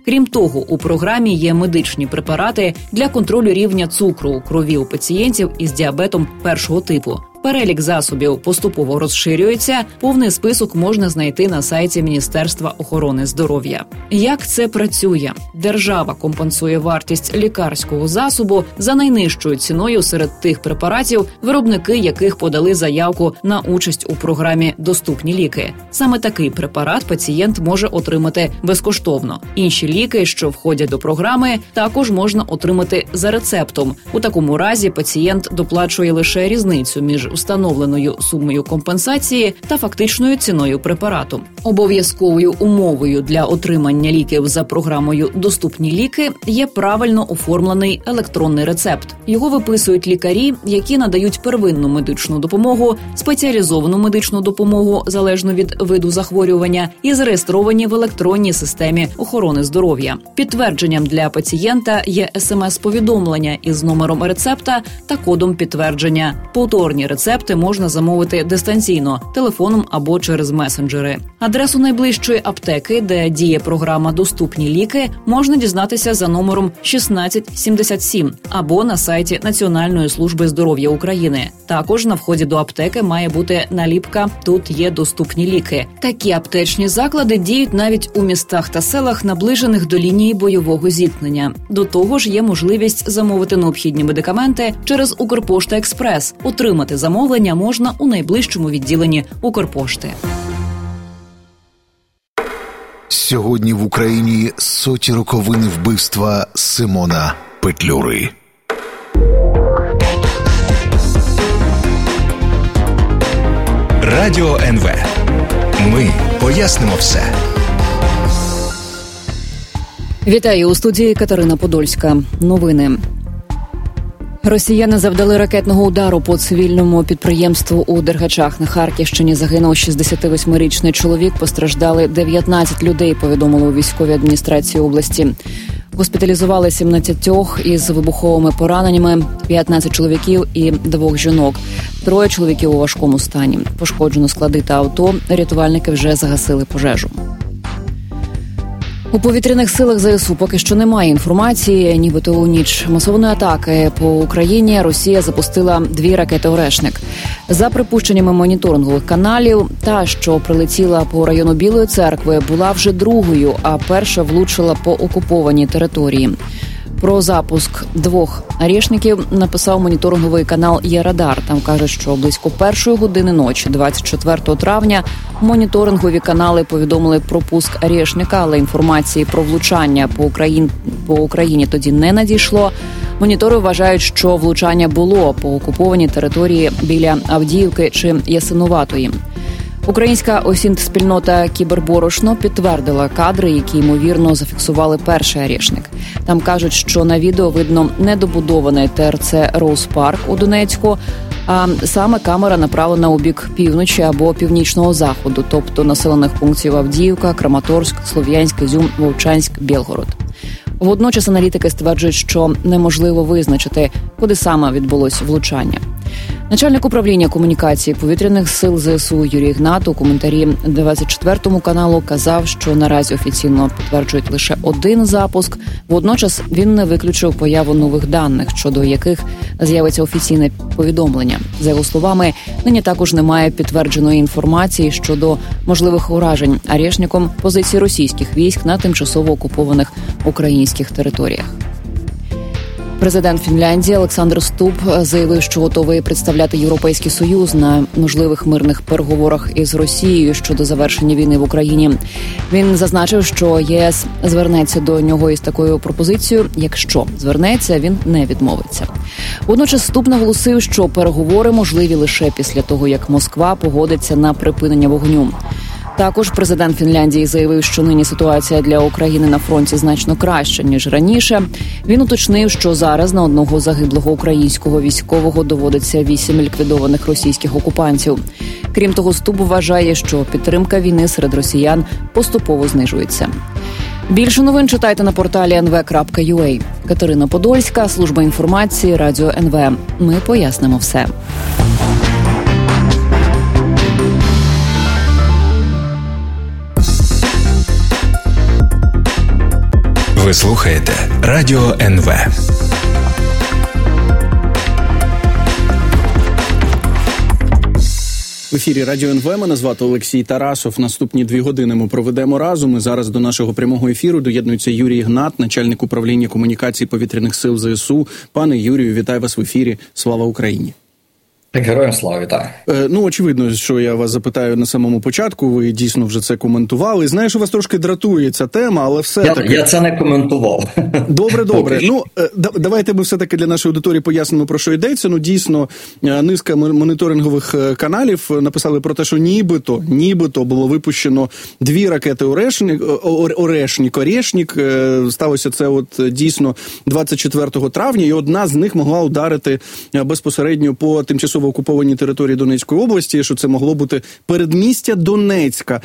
Крім того, у програмі є медичні препарати для контролю рівня цукру у крові у пацієнтів із діабетом першого типу. Перелік засобів поступово розширюється. Повний список можна знайти на сайті Міністерства охорони здоров'я. Як це працює? Держава компенсує вартість лікарського засобу за найнижчою ціною серед тих препаратів, виробники яких подали заявку на участь у програмі «Доступні ліки». Саме такий препарат пацієнт може отримати безкоштовно. Інші ліки, що входять до програми, також можна отримати за рецептом. У такому разі пацієнт доплачує лише різницю між встановленою сумою компенсації та фактичною ціною препарату. Обов'язковою умовою для отримання ліків за програмою «Доступні ліки» є правильно оформлений електронний рецепт. Його виписують лікарі, які надають первинну медичну допомогу, спеціалізовану медичну допомогу, залежно від виду захворювання, і зареєстровані в електронній системі охорони здоров'я. Підтвердженням для пацієнта є СМС-повідомлення із номером рецепта та кодом підтвердження. Повторні рецепти можна замовити дистанційно, телефоном або через месенджери. Адресу найближчої аптеки, де діє програма «Доступні ліки», можна дізнатися за номером 1677 або на сайті Національної служби здоров'я України. Також на вході до аптеки має бути наліпка «Тут є доступні ліки». Такі аптечні заклади діють навіть у містах та селах, наближених до лінії бойового зіткнення. До того ж, є можливість замовити необхідні медикаменти через Укрпошта Експрес. Отримати замовлення можна у найближчому відділенні Укрпошти. Сьогодні в Україні соті роковини вбивства Симона Петлюри. Радіо НВ. Ми пояснимо все. Вітаю, у студії Катерина Подольська. Новини. Росіяни завдали ракетного удару по цивільному підприємству у Дергачах на Харківщині. Загинув 68-річний чоловік, постраждали 19 людей, повідомили у військовій адміністрації області. Госпіталізували 17 із вибуховими пораненнями, 15 чоловіків і 2 жінок. 3 чоловіків у важкому стані. Пошкоджено склади та авто, рятувальники вже загасили пожежу. У повітряних силах ЗСУ поки що немає інформації, нібито у ніч масованої атаки по Україні Росія запустила 2 ракети «Орешник». За припущеннями моніторингових каналів, та, що прилетіла по району Білої Церкви, була вже другою, а перша влучила по окупованій території. Про запуск 2 «Орешників» написав моніторинговий канал «Є-Радар». Там кажуть, що близько 1 години ночі, 24 травня, моніторингові канали повідомили про пуск «Орешника», але інформації про влучання по Україні тоді не надійшло. Монітори вважають, що влучання було по окупованій території біля Авдіївки чи Ясинуватої. Українська осінт-спільнота «Кіберборошно» підтвердила кадри, які, ймовірно, зафіксували перший «Орешник». Там кажуть, що на відео видно недобудований ТРЦ «Роуз-Парк» у Донецьку, а саме камера направлена у бік півночі або північного заходу, тобто населених пунктів Авдіївка, Краматорськ, Слов'янськ, Ізюм, Вовчанськ, Білгород. Водночас аналітики стверджують, що неможливо визначити, куди саме відбулось влучання. Начальник управління комунікації повітряних сил ЗСУ Юрій Ігнат у коментарі 24 каналу казав, що наразі офіційно підтверджують лише 1 запуск. Водночас він не виключив появу нових даних, щодо яких з'явиться офіційне повідомлення. За його словами, нині також немає підтвердженої інформації щодо можливих уражень «Орешником» позицій російських військ на тимчасово окупованих українських територіях. Президент Фінляндії Олександр Стуб заявив, що готовий представляти Європейський Союз на можливих мирних переговорах із Росією щодо завершення війни в Україні. Він зазначив, що ЄС звернеться до нього із такою пропозицією. Якщо звернеться, він не відмовиться. Водночас Стуб наголосив, що переговори можливі лише після того, як Москва погодиться на припинення вогню. Також президент Фінляндії заявив, що нині ситуація для України на фронті значно краща, ніж раніше. Він уточнив, що зараз на одного загиблого українського військового доводиться 8 ліквідованих російських окупантів. Крім того, Стуб вважає, що підтримка війни серед росіян поступово знижується. Більше новин читайте на порталі nv.ua. Катерина Подольська, служба інформації, Радіо НВ. Ми пояснимо все. Ви слухаєте Радіо НВ. В ефірі Радіо НВ, мене звати Олексій Тарасов. Наступні 2 години ми проведемо разом. І зараз до нашого прямого ефіру доєднується Юрій Ігнат, начальник управління комунікації повітряних сил ЗСУ. Пане Юрію, вітаю вас в ефірі. Слава Україні! Героям слава, вітаю. Очевидно, що я вас запитаю на самому початку, ви дійсно вже це коментували. Знаю, що вас трошки дратує ця тема, але все-таки... Я це не коментував. Добре. Давайте ми все-таки для нашої аудиторії пояснимо, про що йдеться. Дійсно, низка моніторингових каналів написали про те, що нібито було випущено 2 ракети «Орешнік». Сталося це дійсно 24 травня, і одна з них могла ударити безпосередньо по тимчасово окупованій території Донецької області, що це могло бути передмістя Донецька.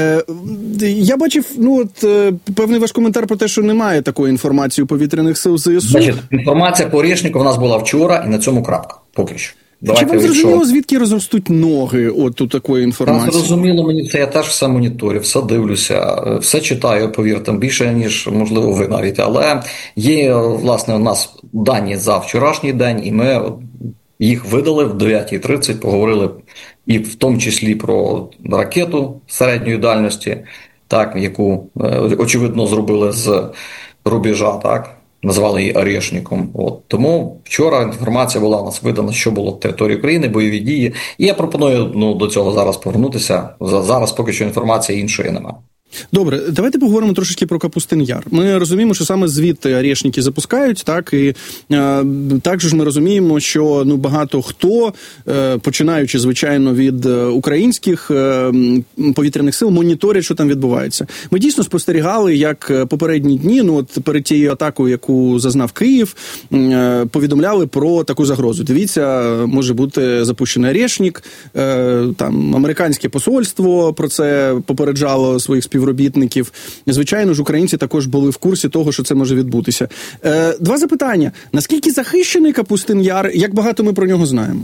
Я бачив, певний ваш коментар про те, що немає такої інформації у повітряних сил ЗСУ. Значить, інформація по Орешнику в нас була вчора, і на цьому крапка, поки що. Чи вам зрозуміло, звідки розростуть ноги у такої інформації? Зрозуміло мені це, я теж все моніторю, все дивлюся, все читаю, повірте, більше, ніж, можливо, ви навіть. Але є, власне, у нас дані за вчорашній день, і ми їх видали в 9:30, поговорили і в тому числі про ракету середньої дальності, так, яку, очевидно, зробили з рубежа, так, назвали її Орешником. Тому вчора інформація була у нас видана, що було в території України, бойові дії. І я пропоную до цього зараз повернутися. Зараз поки що інформації іншої немає. Добре, давайте поговоримо трошечки про Капустин Яр. Ми розуміємо, що саме звідти Орешники запускають, так, і також ми розуміємо, що багато хто, починаючи, звичайно, від українських повітряних сил, моніторять, що там відбувається. Ми дійсно спостерігали, як попередні дні, перед тією атакою, яку зазнав Київ, повідомляли про таку загрозу. Дивіться, може бути запущений Орешник, там американське посольство про це попереджало своїх співробітників. Звичайно ж, українці також були в курсі того, що це може відбутися. 2 запитання. Наскільки захищений Капустин Яр? Як багато ми про нього знаємо?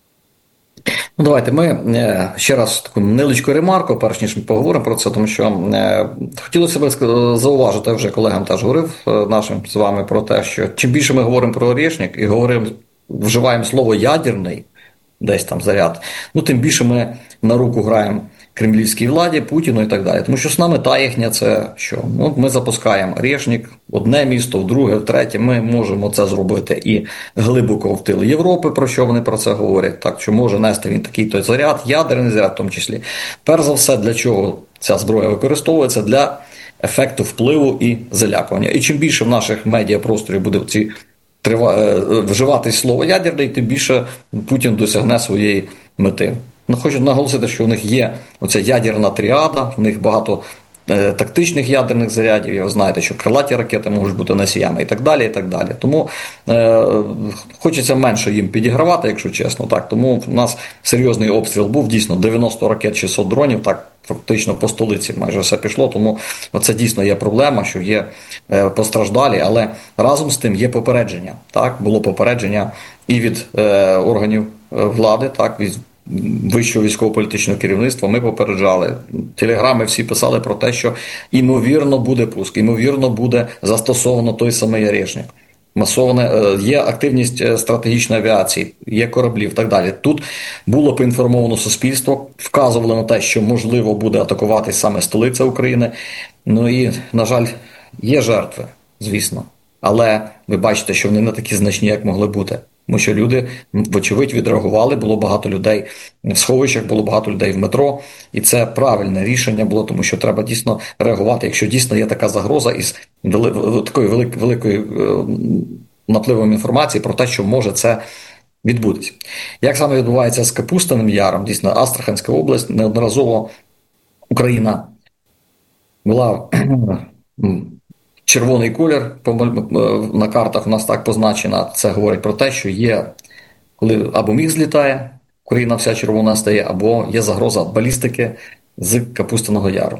Давайте ми ще раз таку невеличку ремарку, перш ніж ми поговоримо про це, тому що хотілося б зауважити, вже колегам теж говорив нашим з вами про те, що чим більше ми говоримо про Орешник і вживаємо слово «ядерний», десь там заряд, тим більше ми на руку граємо кремлівській владі, Путіну і так далі. Тому що основна мета їхня це що? Ми запускаємо Орешник, одне місто, в друге, в третє. Ми можемо це зробити і глибоко в тил Європи, про що вони про це говорять, так, що може нести він такий-то заряд, ядерний заряд в тому числі. Перш за все, для чого ця зброя використовується? Для ефекту впливу і залякування. І чим більше в наших медіапросторі буде вживати слово ядерний, тим більше Путін досягне своєї мети. Хочу наголосити, що у них є оця ядерна тріада, у них багато тактичних ядерних зарядів, ви знаєте, що крилаті ракети можуть бути носіями і так далі, і так далі. Тому хочеться менше їм підігравати, якщо чесно. Так. Тому в нас серйозний обстріл був, дійсно, 90 ракет, 600 дронів, так, фактично по столиці майже все пішло, тому це дійсно є проблема, що є постраждалі, але разом з тим є попередження. Так, було попередження і від органів влади, так, від вищого військово-політичного керівництва. Ми попереджали. Телеграми всі писали про те, що ймовірно буде пуск, ймовірно буде застосовано той самий Орешник. Є активність стратегічної авіації, є кораблів і так далі. Тут було поінформовано суспільство, вказували на те, що можливо буде атакувати саме столиця України. І, на жаль, є жертви, звісно. Але ви бачите, що вони не такі значні, як могли бути. Тому що люди, вочевидь, відреагували, було багато людей в сховищах, було багато людей в метро. І це правильне рішення було, тому що треба дійсно реагувати, якщо дійсно є така загроза із такою великою напливом інформації про те, що може це відбутися. Як саме відбувається з Капустиним Яром, дійсно, Астраханська область, неодноразово Україна була... Червоний колір на картах у нас так позначено. Це говорить про те, що є, коли або міг злітає, Україна вся червона стає, або є загроза балістики з Капустиного Яру.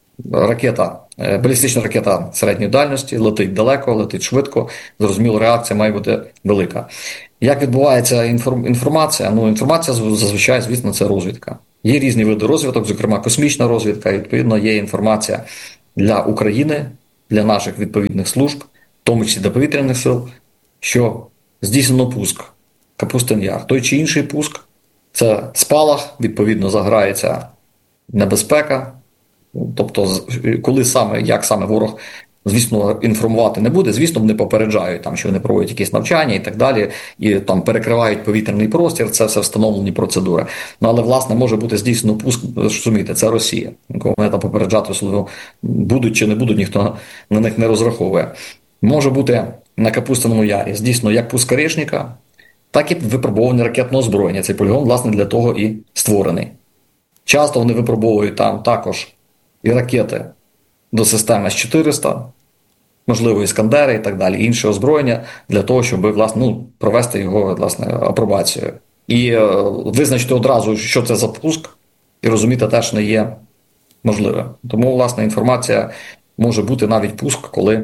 Балістична ракета середньої дальності, летить далеко, летить швидко, зрозуміло, реакція має бути велика. Як відбувається інформація? Інформація зазвичай, звісно, це розвідка. Є різні види розвідок, зокрема космічна розвідка, і, відповідно, є інформація для України, для наших відповідних служб, в тому числі для повітряних сил, що здійснено пуск Капустин Яр. Той чи інший пуск – це спалах, відповідно заграється небезпека. Тобто, коли саме, як саме ворог, звісно, інформувати не буде, звісно, вони попереджають, там, що вони проводять якісь навчання і так далі, і там перекривають повітряний простір, це все встановлені процедури. Ну, але, власне, може бути здійснено пуск, розумієте, це Росія. Вони там попереджати, особливо, будуть чи не будуть, ніхто на них не розраховує. Може бути на Капустиному Ярі здійснено як пуск Орешника, так і випробування ракетного озброєння. Цей полігон, власне, для того і створений. Часто вони випробовують там також і ракети до системи С-400, можливо, Іскандери і так далі, інше озброєння для того, щоб, власне, провести його, власне, апробацію. І визначити одразу, що це за пуск, і розуміти теж не є можливе. Тому, власне, інформація може бути навіть пуск, коли,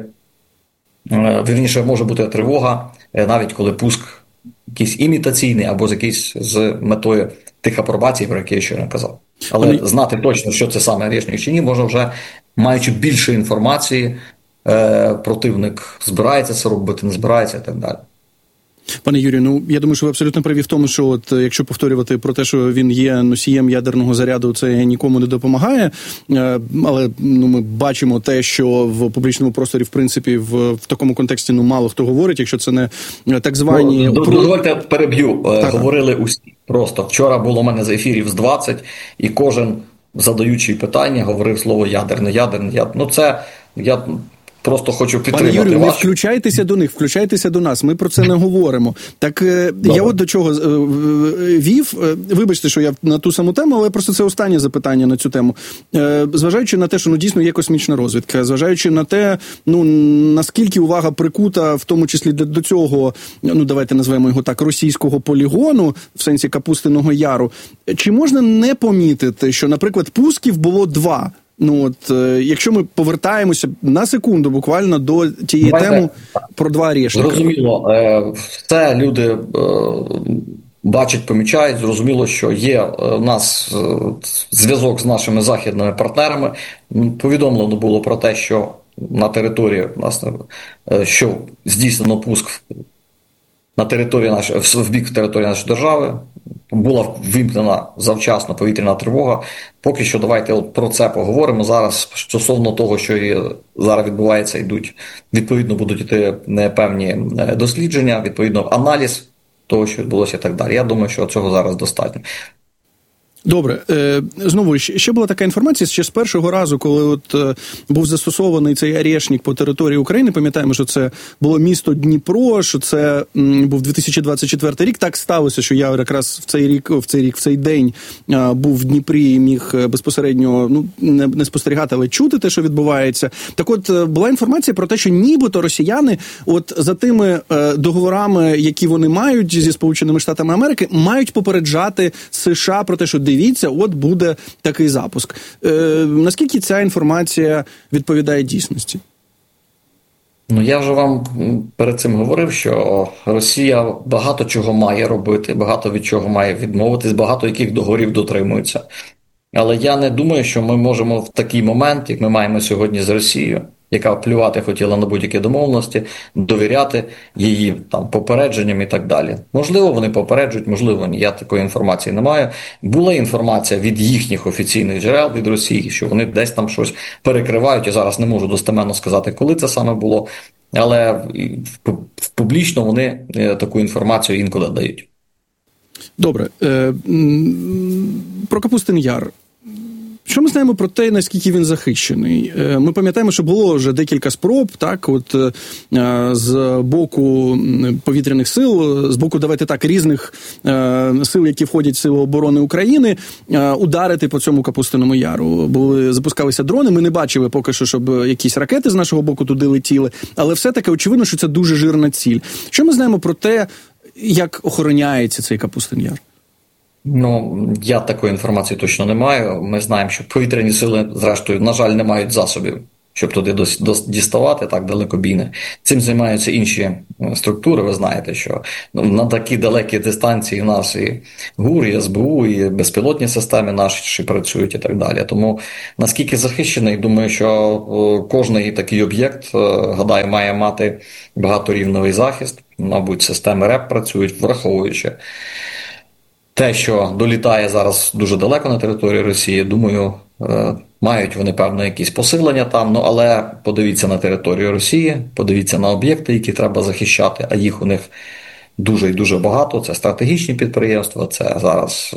вірніше, може бути тривога, навіть коли пуск якийсь імітаційний або з метою тих апробацій, про які я ще не казав. Але знати точно, що це саме Орешник чи ні, може вже, маючи більше інформації, противник збирається це робити, не збирається і так далі. Пане Юрію, я думаю, що ви абсолютно праві в тому, що от якщо повторювати про те, що він є носієм ядерного заряду, це нікому не допомагає. Але ми бачимо те, що в публічному просторі, в принципі, в такому контексті мало хто говорить, якщо це не так звані... Дозвольте, переб'ю. Так. Говорили усі. Просто вчора було у мене з ефірів з 20, і кожен, задаючи питання, говорив слово ядерне. Це я... Просто хочу підтримати. Пане Юрію, не включайтеся до них, включайтеся до нас. Ми про це не говоримо. Так я от до чого вів. Вибачте, що я на ту саму тему, але просто це останнє запитання на цю тему. Зважаючи на те, що дійсно є космічна розвідка, зважаючи на те, наскільки увага прикута, в тому числі до цього, давайте назвемо його так, російського полігону, в сенсі Капустиного Яру, чи можна не помітити, що, наприклад, пусків було 2? Якщо ми повертаємося на секунду буквально до тієї теми про 2 Орешника. Зрозуміло. Це люди бачать, помічають. Зрозуміло, що є у нас зв'язок з нашими західними партнерами. Повідомлено було про те, що на території, власне, що здійснено пуск на території в бік території нашої держави. Була ввімкнена завчасно повітряна тривога. Поки що давайте про це поговоримо. Зараз стосовно того, що зараз відбувається, відповідно будуть йти певні дослідження, відповідно аналіз того, що відбулося і так далі. Я думаю, що цього зараз достатньо. Добре. Знову, ще була така інформація, ще з першого разу, коли був застосований цей Орешник по території України, пам'ятаємо, що це було місто Дніпро, що це був 2024 рік. Так сталося, що я якраз в цей день був в Дніпрі і міг безпосередньо, не спостерігати, але чути те, що відбувається. Так от, була інформація про те, що нібито росіяни за тими договорами, які вони мають зі Сполученими Штатами Америки, мають попереджати США про те, що дивіться, буде такий запуск. Наскільки ця інформація відповідає дійсності? Я вже вам перед цим говорив, що Росія багато чого має робити, багато від чого має відмовитись, багато яких договорів дотримуються. Але я не думаю, що ми можемо в такий момент, як ми маємо сьогодні з Росією, яка плювати хотіла на будь-які домовленості, довіряти її попередженням і так далі. Можливо, вони попереджують, можливо, ні. Я такої інформації не маю. Була інформація від їхніх офіційних джерел, від Росії, що вони десь там щось перекривають. Я зараз не можу достеменно сказати, коли це саме було. Але публічно вони таку інформацію інколи дають. Добре. Про Капустин Яр. Що ми знаємо про те, наскільки він захищений? Ми пам'ятаємо, що було вже декілька спроб, з боку повітряних сил, з боку, давайте так, різних сил, які входять в Сили оборони України, ударити по цьому Капустиному Яру. Запускалися дрони, ми не бачили поки що, щоб якісь ракети з нашого боку туди летіли, але все-таки очевидно, що це дуже жирна ціль. Що ми знаємо про те, як охороняється цей Капустин Яр? Я такої інформації точно не маю. Ми знаємо, що повітряні сили, зрештою, на жаль, не мають засобів, щоб туди діставати так далекобійне. Цим займаються інші структури. Ви знаєте, що на такі далекі дистанції в нас і ГУР, і СБУ, і безпілотні системи наші працюють і так далі. Тому наскільки захищений, думаю, що кожний такий об'єкт, гадаю, має мати багаторівневий захист. Мабуть, системи РЕП працюють, враховуючи те, що долітає зараз дуже далеко на території Росії. Думаю, мають вони, певно, якісь посилення там, але подивіться на територію Росії, подивіться на об'єкти, які треба захищати, а їх у них дуже і дуже багато. Це стратегічні підприємства, це зараз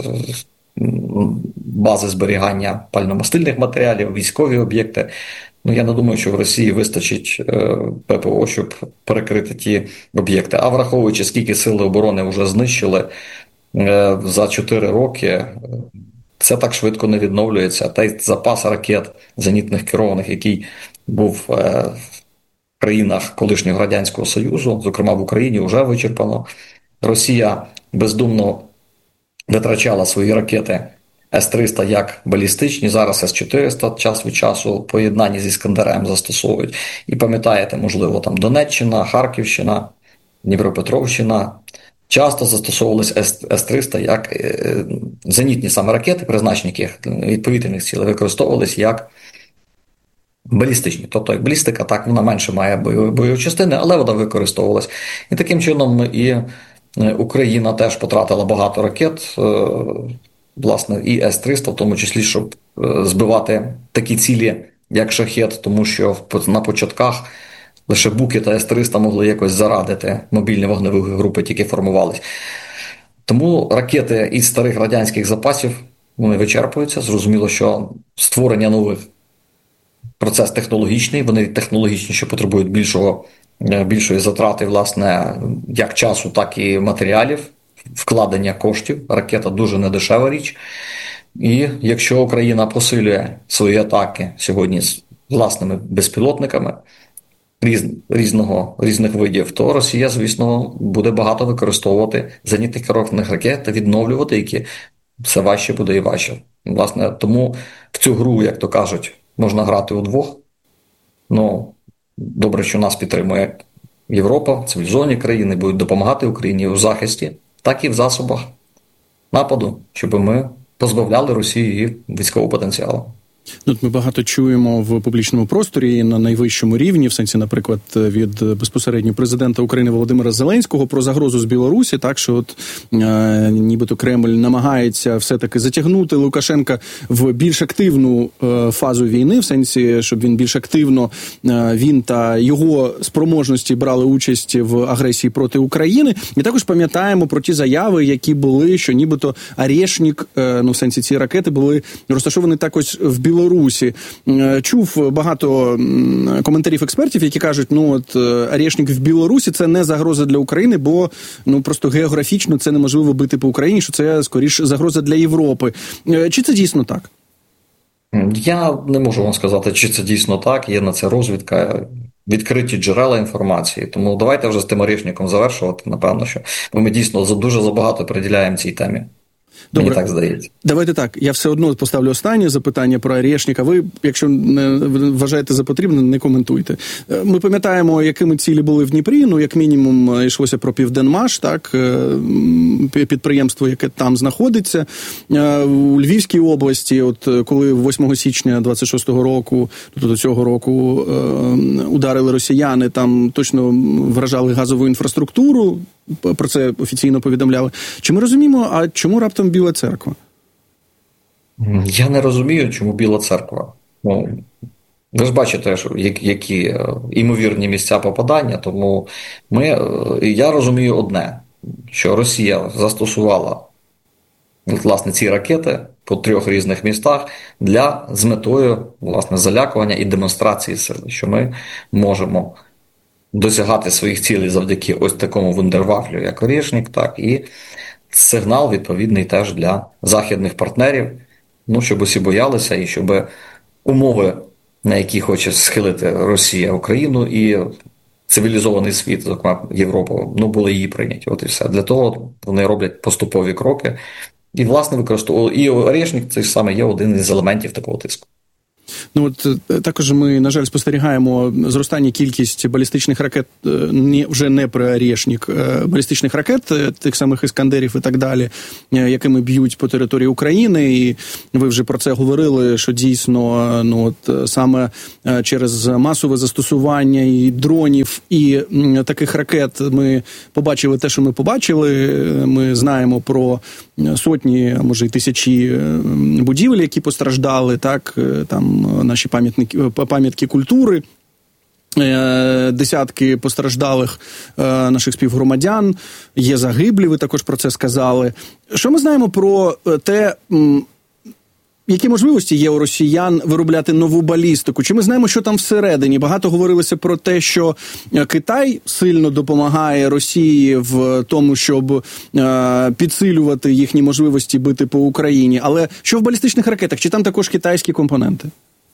бази зберігання пальномастильних матеріалів, військові об'єкти. Я не думаю, що в Росії вистачить ППО, щоб перекрити ті об'єкти. А враховуючи, скільки сили оборони вже знищили за 4 роки, це так швидко не відновлюється. Та й запас ракет зенітних керованих, який був в країнах колишнього Радянського Союзу, зокрема в Україні, вже вичерпано. Росія бездумно витрачала свої ракети С-300 як балістичні, зараз С-400 час від часу в поєднанні зі Іскандером застосовують. І пам'ятаєте, можливо, там Донеччина, Харківщина, Дніпропетровщина. Часто застосовувалися С-300 як зенітні саме ракети, призначені яких від повітряних цілей, використовувалися як балістичні. Тобто, як балістика, так, вона менше має бойової частини, але вона використовувалась. І таким чином і Україна теж потратила багато ракет, власне, і С-300, в тому числі, щоб збивати такі цілі, як «Шахед», тому що на початках лише Буки та С-300 могли якось зарадити, мобільні вогневі групи тільки формувались. Тому ракети із старих радянських запасів, вони вичерпуються. Зрозуміло, що створення нових процес технологічний, вони технологічніше потребують більшої затрати, власне, як часу, так і матеріалів, вкладення коштів. Ракета дуже недешева річ. І якщо Україна посилює свої атаки сьогодні з власними безпілотниками різних видів, то Росія, звісно, буде багато використовувати зенітних керованих ракет та відновлювати, які все важче буде і важче. Власне, тому в цю гру, як то кажуть, можна грати удвох. Добре, що нас підтримує Європа, цивілізовані країни будуть допомагати Україні у захисті, так і в засобах нападу, щоб ми позбавляли Росію її військового потенціалу. Ми багато чуємо в публічному просторі на найвищому рівні, в сенсі, наприклад, від безпосередньо президента України Володимира Зеленського про загрозу з Білорусі, так, що нібито Кремль намагається все-таки затягнути Лукашенка в більш активну фазу війни, в сенсі, щоб він більш активно, він та його спроможності брали участь в агресії проти України. І також пам'ятаємо про ті заяви, які були, що нібито Орешник, в сенсі ці ракети були розташовані також в Білорусі. Чув багато коментарів експертів, які кажуть, Орешник в Білорусі – це не загроза для України, бо просто географічно це неможливо бити по Україні, що це, скоріш, загроза для Європи. Чи це дійсно так? Я не можу вам сказати, чи це дійсно так. Є на це розвідка, відкриті джерела інформації. Тому давайте вже з тим Орешником завершувати, напевно, що ми дійсно дуже забагато приділяємо цій темі. Добре. Мені так здається. Давайте так, я все одно поставлю останнє запитання про Орешника. Ви, якщо не вважаєте за потрібне, не коментуйте. Ми пам'ятаємо, якими цілі були в Дніпрі, як мінімум йшлося про Південмаш, так, підприємство, яке там знаходиться. У Львівській області, коли 8 січня 26-го року, тобто цього року, ударили росіяни, там точно вражали газову інфраструктуру, про це офіційно повідомляли. Чи ми розуміємо, а чому раптом Біла Церква? Я не розумію, чому Біла Церква. Ви ж бачите, які імовірні місця попадання, тому я розумію одне, що Росія застосувала, власне, ці ракети по 3 різних містах з метою, власне, залякування і демонстрації сили, що ми можемо досягати своїх цілей завдяки ось такому вундервафлю, як Орешник, так, і сигнал відповідний теж для західних партнерів, щоб усі боялися і щоб умови, на які хоче схилити Росія Україну і цивілізований світ, зокрема Європа, були її прийняті. От і все. Для того вони роблять поступові кроки і, власне, використовували. І Орешник, це ж саме є один із елементів такого тиску. Ну от також ми, на жаль, спостерігаємо зростання кількість балістичних ракет, вже не про Орєшнік, балістичних ракет, тих самих Іскандерів і так далі, якими б'ють по території України. І ви вже про це говорили, що дійсно, ну от саме через масове застосування і дронів, і таких ракет ми побачили те, що ми побачили. Ми знаємо про сотні, а може й тисячі будівель, які постраждали, так, там наші пам'ятки культури, десятки постраждалих наших співгромадян, є загиблі, ви також про це сказали. Що ми знаємо про те, які можливості є у росіян виробляти нову балістику? Чи ми знаємо, що там всередині? Багато говорилося про те, що Китай сильно допомагає Росії в тому, щоб підсилювати їхні можливості бити по Україні. Але що в балістичних ракетах? Чи там також китайські компоненти?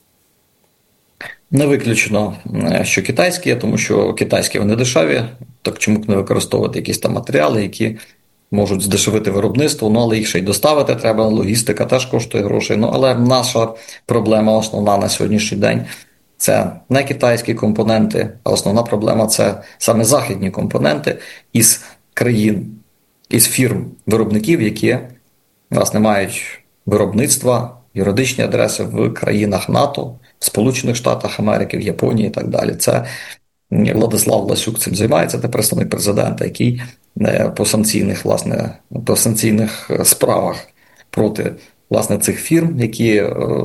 Не виключено, що китайські, тому що китайські вони дешеві, так чому б не використовувати якісь там матеріали, які можуть здешевити виробництво, але їх ще й доставити треба, логістика теж коштує грошей. Але наша проблема основна на сьогоднішній день – це не китайські компоненти, а основна проблема – це саме західні компоненти із країн, із фірм-виробників, які, власне, мають виробництва, юридичні адреси в країнах НАТО, в Сполучених Штатах Америки, в Японії і так далі. Це Владислав Ласюк цим займається, це представник президента, який по санкційних справах проти, власне, цих фірм, які,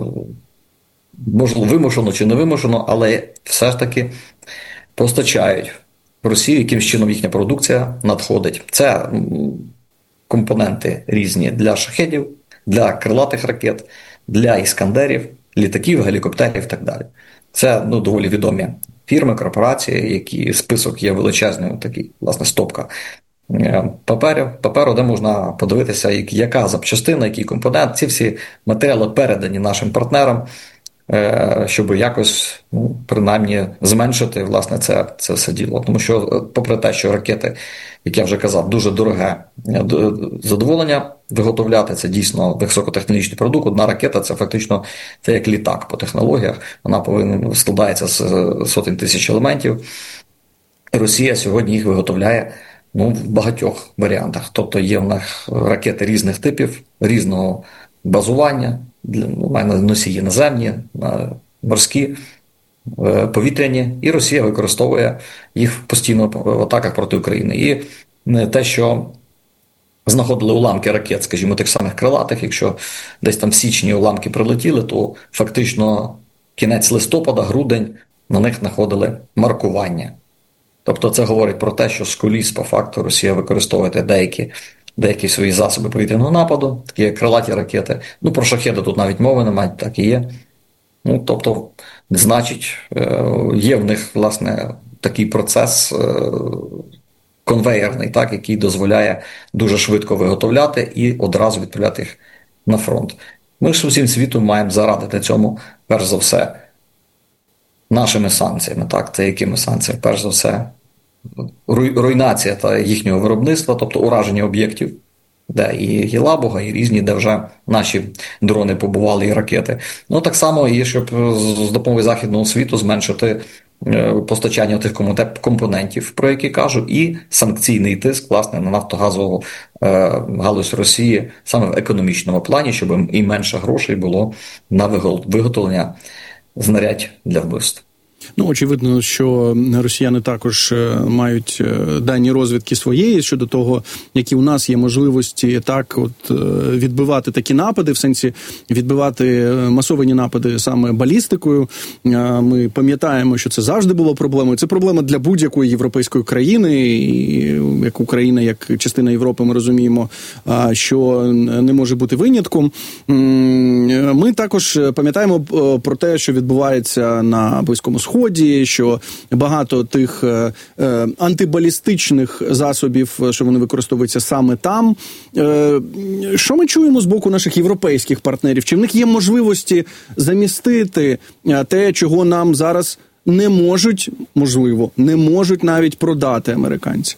можливо, вимушено чи не вимушено, але все ж таки постачають в Росію, яким чином їхня продукція надходить. Це компоненти різні для шахедів, для крилатих ракет, для іскандерів, літаків, гелікоптерів і так далі. Це доволі відомі фірми, корпорації, які список є величезний, такий, власне, стопка паперу, де можна подивитися, яка запчастина, який компонент. Ці всі матеріали передані нашим партнерам, щоб якось, принаймні, зменшити, власне, це все діло. Тому що, попри те, що ракети, як я вже казав, дуже дороге задоволення виготовляти, це дійсно високотехнологічний продукт. Одна ракета – це фактично це як літак по технологіях. Вона складається з сотень тисяч елементів. Росія сьогодні їх виготовляє в багатьох варіантах. Тобто є в них ракети різних типів, різного базування, носії наземні, морські, повітряні, і Росія використовує їх постійно в атаках проти України. І те, що знаходили уламки ракет, скажімо, тих самих крилатих, якщо десь там в січні уламки прилетіли, то фактично кінець листопада, грудень, на них знаходили маркування. Тобто це говорить про те, що з куліс, по факту, Росія використовує деякі свої засоби повітряного нападу, такі як крилаті ракети. Про шахеди тут навіть мови немає, так і є. Тобто, значить, є в них, власне, такий процес конвеєрний, так, який дозволяє дуже швидко виготовляти і одразу відправляти їх на фронт. Ми ж усім світом маємо зарадити цьому, перш за все, нашими санкціями. Так, це якими санкціями? Перш за все, руйнація та їхнього виробництва, тобто ураження об'єктів, де і Гілабуга, і різні, де вже наші дрони побували, і ракети. Так само і щоб з допомогою західного світу зменшити постачання тих компонентів, про які кажу, і санкційний тиск, власне, на нафтогазову галузь Росії саме в економічному плані, щоб і менше грошей було на виготовлення знарядь для вбивств. Очевидно, що росіяни також мають дані розвідки своєї щодо того, які у нас є можливості відбивати такі напади, в сенсі відбивати масовані напади саме балістикою. Ми пам'ятаємо, що це завжди було проблемою. Це проблема для будь-якої європейської країни, і як Україна, як частина Європи, ми розуміємо, що не може бути винятком. Ми також пам'ятаємо про те, що відбувається на Близькому Сході, що багато тих антибалістичних засобів, що вони використовуються саме там. Що ми чуємо з боку наших європейських партнерів? Чи в них є можливості замістити те, чого нам зараз не можуть навіть продати американці?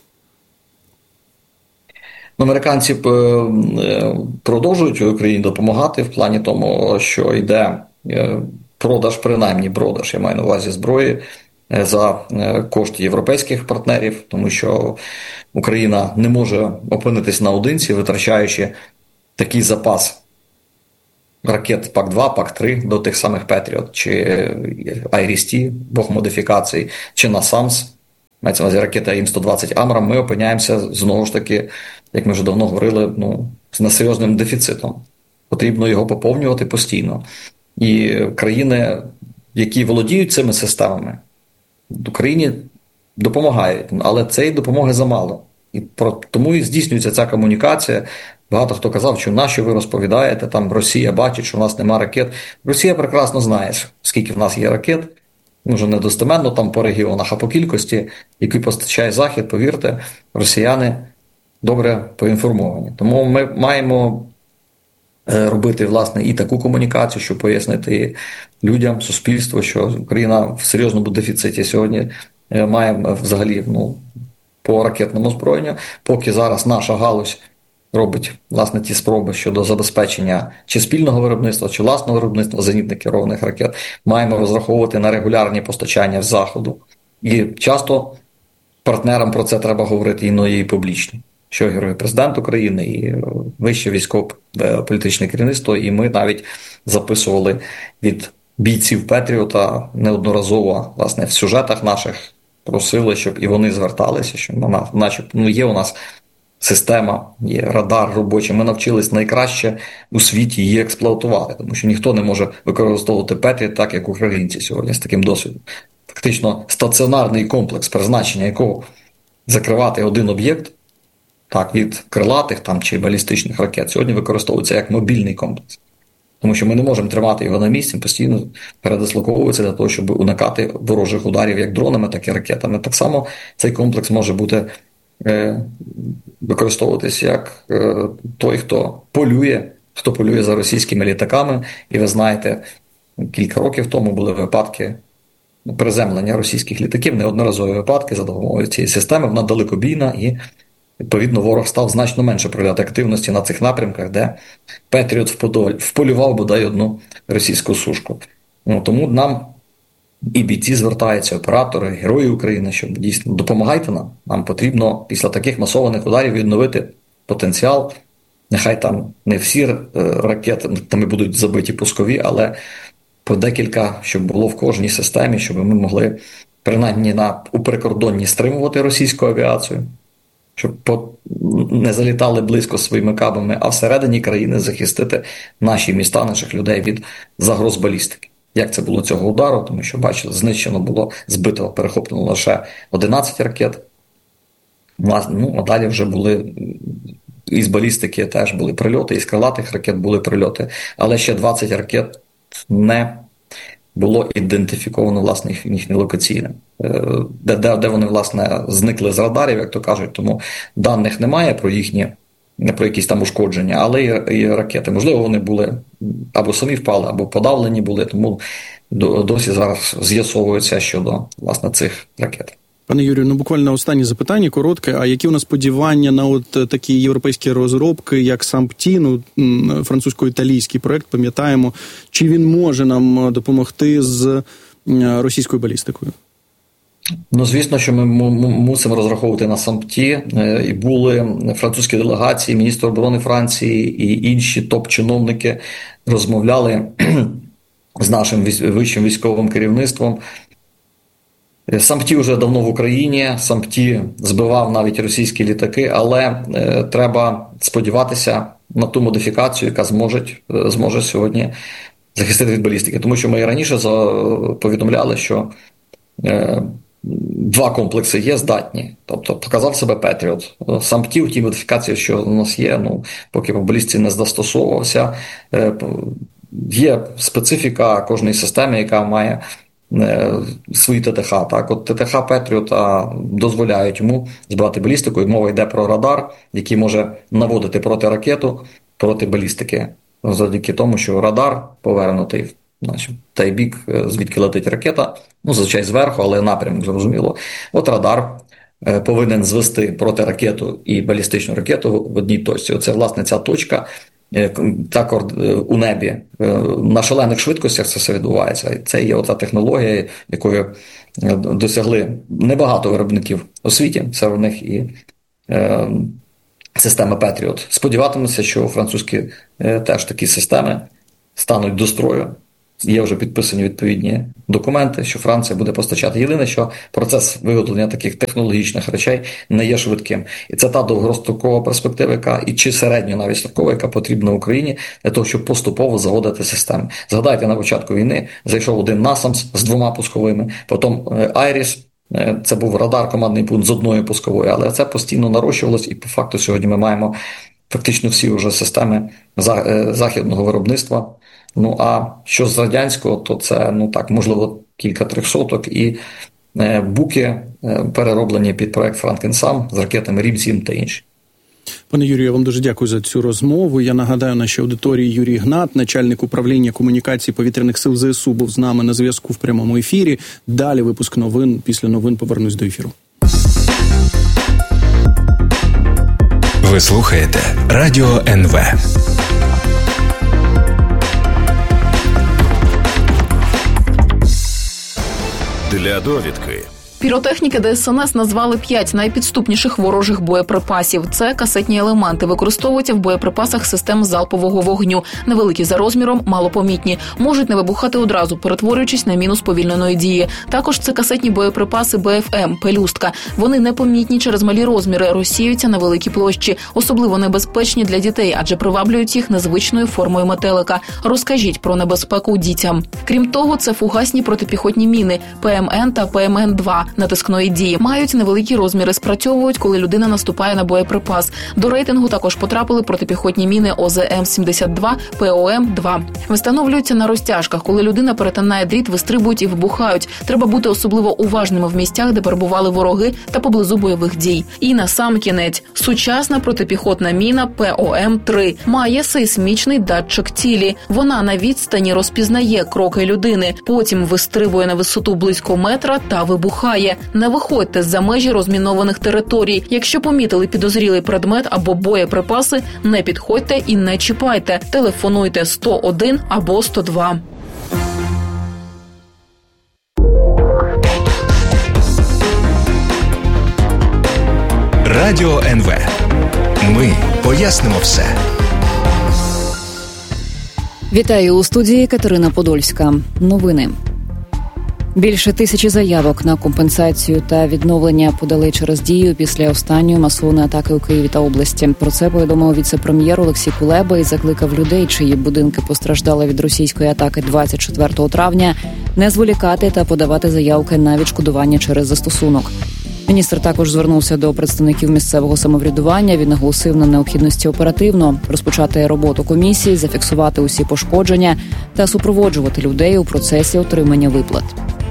Американці продовжують Україні допомагати в плані тому, що йде продаж, я маю на увазі зброї, за кошти європейських партнерів, тому що Україна не може опинитись наодинці, витрачаючи такий запас ракет ПАК-2, ПАК-3 до тих самих Петріот, чи IRIS-T, двох модифікацій, чи NASAMS, мається на увазі ракета АІМ-120 Амрам, ми опиняємося, знову ж таки, як ми вже давно говорили, з серйозним дефіцитом. Потрібно його поповнювати постійно. І країни, які володіють цими системами, Україні допомагають, але цієї допомоги замало. І тому і здійснюється ця комунікація. Багато хто казав, що нащо ви розповідаєте, там Росія бачить, що в нас нема ракет. Росія прекрасно знає, скільки в нас є ракет, вже не достеменно там по регіонах, а по кількості, які постачає Захід, повірте, росіяни добре поінформовані. Тому ми маємо робити, власне, і таку комунікацію, щоб пояснити людям, суспільству, що Україна в серйозному дефіциті сьогодні має взагалі по ракетному озброєнню, поки зараз наша галузь робить, власне, ті спроби щодо забезпечення чи спільного виробництва, чи власного виробництва зенітно керованих ракет, маємо розраховувати на регулярні постачання з Заходу. І часто партнерам про це треба говорити і публічно. Що говорить президент України, і вище військово-політичне керівництво, і ми навіть записували від бійців Петріота неодноразово, власне, в сюжетах наших просили, щоб і вони зверталися, що є у нас система, є радар робочий, ми навчились найкраще у світі її експлуатувати, тому що ніхто не може використовувати Петріот так, як українці сьогодні з таким досвідом. Фактично стаціонарний комплекс, призначення якого закривати один об'єкт, так, від крилатих там, чи балістичних ракет, сьогодні використовується як мобільний комплекс. Тому що ми не можемо тримати його на місці, постійно передислоковується для того, щоб уникати ворожих ударів як дронами, так і ракетами. Так само цей комплекс може бути використовуватися як той, хто полює за російськими літаками. І ви знаєте, кілька років тому були випадки приземлення російських літаків, неодноразові випадки за допомогою цієї системи, вона далекобійна і відповідно, ворог став значно менше проявляти активності на цих напрямках, де Петріот вполював бодай одну російську сушку. Тому нам і бійці звертаються, оператори, герої України, що дійсно допомагайте нам. Нам потрібно після таких масованих ударів відновити потенціал. Нехай там не всі ракетами будуть забиті пускові, але по декілька, щоб було в кожній системі, щоб ми могли принаймні у прикордонні стримувати російську авіацію, щоб не залітали близько своїми кабами, а всередині країни захистити наші міста, наших людей від загроз балістики. Як це було цього удару, тому що, бачили, знищено було, збито, перехоплено лише 11 ракет, а далі вже були із балістики теж були прильоти, із крилатих ракет були прильоти, але ще 20 ракет не було ідентифіковано, власне, їхнє локаційне. Де вони, власне, зникли з радарів, як то кажуть, тому даних немає про якісь там ушкодження, але і ракети. Можливо, вони були або самі впали, або подавлені були, тому досі зараз з'ясовується щодо, власне, цих ракет. Пане Юрію, буквально останнє запитання, коротке. А які у нас сподівання на такі європейські розробки, як SAMP-T, французько-італійський проект, пам'ятаємо, чи він може нам допомогти з російською балістикою? Звісно, що ми мусимо розраховувати на SAMP-T. І були французькі делегації, міністр оборони Франції і інші топ-чиновники розмовляли з нашим вищим військовим керівництвом. SAMP-T вже давно в Україні, SAMP-T збивав навіть російські літаки, але треба сподіватися на ту модифікацію, яка зможе сьогодні захистити від балістики. Тому що ми і раніше повідомляли, що два комплекси є здатні. Тобто показав себе Петріот. SAMP-T у тій модифікації, що у нас є, поки по балістиці не застосовувався. Є специфіка кожної системи, яка має свої ТТХ. Так? От ТТХ Петріота дозволяють йому збивати балістику, і мова йде про радар, який може наводити проти ракету, проти балістики. Завдяки тому, що радар повернутий в той бік, звідки летить ракета, зазвичай зверху, але напрямок зрозуміло. От радар повинен звести протиракету і балістичну ракету в одній точці. Оце, власне, ця точка, у небі на шалених швидкостях це все відбувається. Це є ота технологія, якою досягли небагато виробників у світі, серед них і системи Patriot. Сподіватимуся, що французькі теж такі системи стануть до строю. Є вже підписані відповідні документи, що Франція буде постачати. Єдине, що процес виготовлення таких технологічних речей не є швидким. І це та довгострокова перспектива, яка, і чи середньо навіть строкова, яка потрібна Україні для того, щоб поступово заводити системи. Згадайте, на початку війни зайшов один NASAMS з 2 пусковими, потім IRIS, це був радар, командний пункт з 1 пусковою, але це постійно нарощувалось, і по факту сьогодні ми маємо фактично всі вже системи західного виробництва. Ну, а що з радянського, то це, можливо, кілька трьохсоток і буки, перероблені під проект Франкенсам з ракетами Рім-7 та інші. Пане Юрію, я вам дуже дякую за цю розмову. Я нагадаю нашій аудиторії, Юрій Гнат, начальник управління комунікації повітряних сил ЗСУ, був з нами на зв'язку в прямому ефірі. Далі випуск новин. Після новин повернусь до ефіру. Ви слухаєте Радіо НВ. Для довідки. Піротехніки ДСНС назвали 5 найпідступніших ворожих боєприпасів. Це касетні елементи, використовуються в боєприпасах систем залпового вогню. Невеликі за розміром, малопомітні. Можуть не вибухати одразу, перетворюючись на міну сповільненої дії. Також це касетні боєприпаси БФМ, пелюстка. Вони непомітні через малі розміри, розсіюються на великій площі. Особливо небезпечні для дітей, адже приваблюють їх незвичною формою метелика. Розкажіть про небезпеку дітям. Крім того, це фугасні протипіхотні міни ПМН та ПМН-2 натискної дії. Мають невеликі розміри, спрацьовують, коли людина наступає на боєприпас. До рейтингу також потрапили протипіхотні міни ОЗМ-72, ПОМ-2. Встановлюються на розтяжках. Коли людина перетинає дріт, вистрибують і вибухають. Треба бути особливо уважними в місцях, де перебували вороги та поблизу бойових дій. І насамкінець. Сучасна протипіхотна міна ПОМ-3 має сейсмічний датчик цілі. Вона на відстані розпізнає кроки людини. Потім вистрибує на висоту близько метра та вибухає. Не виходьте за межі розмінованих територій. Якщо помітили підозрілий предмет або боєприпаси, не підходьте і не чіпайте. Телефонуйте 101 або 102. Радіо НВ. Ми пояснимо все. Вітаю у студії Катерина Подольська. Новини. Більше 1000 заявок на компенсацію та відновлення подали через Дію після останньої масової атаки у Києві та області. Про це повідомив віце-прем'єр Олексій Кулеба і закликав людей, чиї будинки постраждали від російської атаки 24 травня, не зволікати та подавати заявки на відшкодування через застосунок. Міністр також звернувся до представників місцевого самоврядування. Він наголосив на необхідності оперативно розпочати роботу комісії, зафіксувати усі пошкодження та супроводжувати людей у процесі отримання виплат.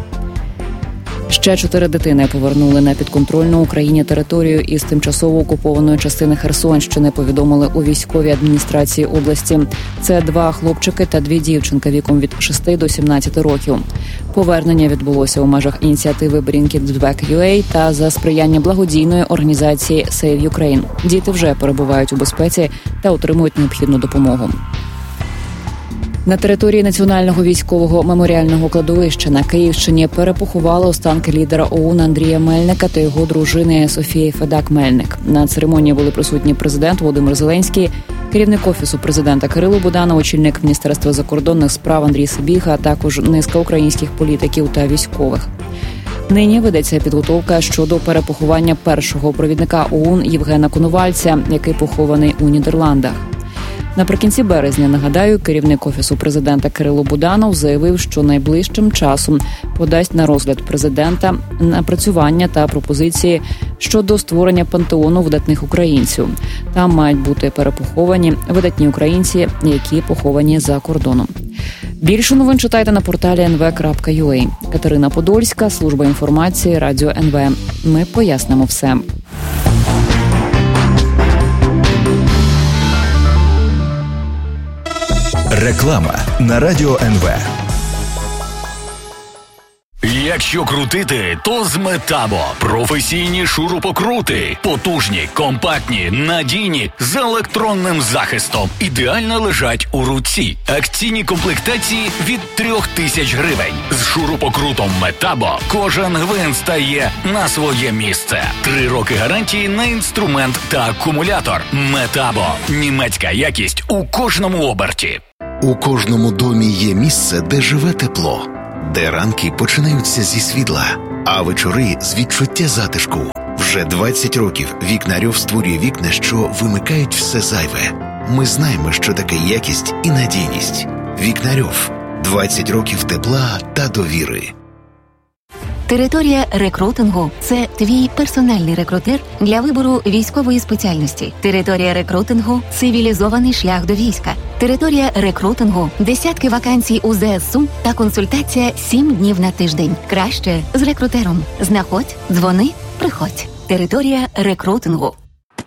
Ще 4 дитини повернули на підконтрольну Україні територію із тимчасово окупованої частини Херсонщини, повідомили у військовій адміністрації області. Це 2 хлопчики та 2 дівчинки віком від 6 до 17 років. Повернення відбулося у межах ініціативи Bring It Back UA та за сприяння благодійної організації Save Ukraine. Діти вже перебувають у безпеці та отримують необхідну допомогу. На території Національного військового меморіального кладовища на Київщині перепоховали останки лідера ОУН Андрія Мельника та його дружини Софії Федак-Мельник. На церемонії були присутні президент Володимир Зеленський, керівник Офісу президента Кирило Буданов, очільник Міністерства закордонних справ Андрій Сибіга, а також низка українських політиків та військових. Нині ведеться підготовка щодо перепоховання першого провідника ОУН Євгена Коновальця, який похований у Нідерландах. Наприкінці березня, нагадаю, керівник Офісу президента Кирило Буданов заявив, що найближчим часом подасть на розгляд президента напрацювання та пропозиції щодо створення пантеону видатних українців. Там мають бути перепоховані видатні українці, які поховані за кордоном. Більше новин читайте на порталі nv.ua. Катерина Подольська, служба інформації, Радіо НВ. Ми пояснимо все. Реклама на Радіо НВ. Якщо крутити, то з Метабо. Професійні шурупокрути. Потужні, компактні, надійні, з електронним захистом. Ідеально лежать у руці. Акційні комплектації від 3000 гривень. З шурупокрутом Метабо кожен гвинт стає на своє місце. 3 роки гарантії на інструмент та акумулятор. Метабо. Німецька якість у кожному оберті. У кожному домі є місце, де живе тепло, де ранки починаються зі світла, а вечори з відчуття затишку. Вже 20 років Вікнарьов створює вікна, що вимикають все зайве. Ми знаємо, що таке якість і надійність. Вікнарьов. 20 років тепла та довіри. Територія рекрутингу – це твій персональний рекрутер для вибору військової спеціальності. Територія рекрутингу – цивілізований шлях до війська. Територія рекрутингу – десятки вакансій у ЗСУ та консультація 7 днів на тиждень. Краще з рекрутером. Знаходь, дзвони, приходь. Територія рекрутингу.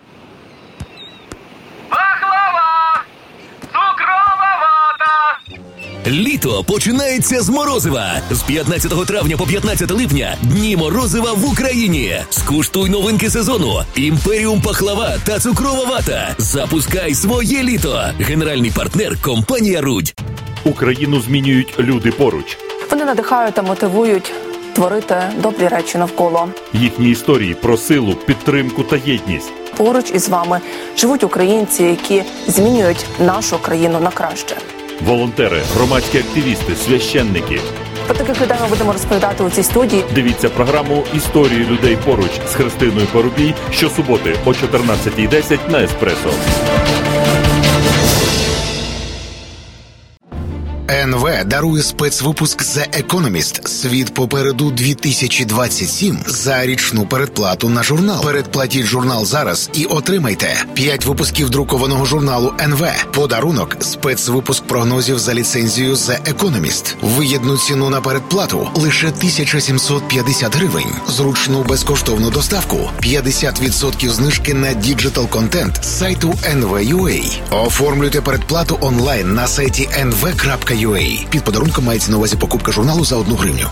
Літо починається з морозива. З 15 травня по 15 липня Дні морозива в Україні. Скуштуй новинки сезону. Імперіум пахлава та цукрова вата. Запускай своє літо. Генеральний партнер – компанія «Рудь». Україну змінюють люди поруч. Вони надихають та мотивують творити добрі речі навколо. Їхні історії про силу, підтримку та єдність. Поруч із вами живуть українці, які змінюють нашу країну на краще. Волонтери, громадські активісти, священники. Про таких людей ми будемо розповідати у цій студії. Дивіться програму «Історії людей поруч» з Христиною Парубій щосуботи о 14:10 на Еспресо. НВ дарує спецвипуск The Economist «Світ попереду 2027» за річну передплату на журнал. Передплатіть журнал зараз і отримайте 5 випусків друкованого журналу НВ. Подарунок – спецвипуск прогнозів за ліцензією The Economist. Вигідну ціну на передплату – лише 1750 гривень. Зручну безкоштовну доставку – 50% знижки на діджитал-контент з сайту NV.ua. Оформлюйте передплату онлайн на сайті nv.ua. Під подарунком мається на увазі покупка журналу за 1 гривню.